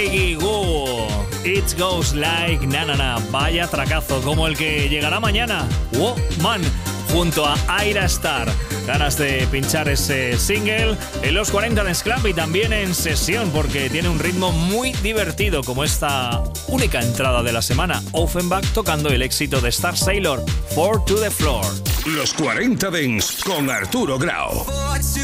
Iggy Woo, It Goes Like Na Na Na. Vaya tracazo, como el que llegará mañana, Woman, junto a Aira Star. Ganas de pinchar ese single en los 40 Dance Club y también en sesión, porque tiene un ritmo muy divertido, como esta única entrada de la semana. Offenbach tocando el éxito de Star Sailor, 4 to the Floor. Los 40 Dance con Arturo Grau.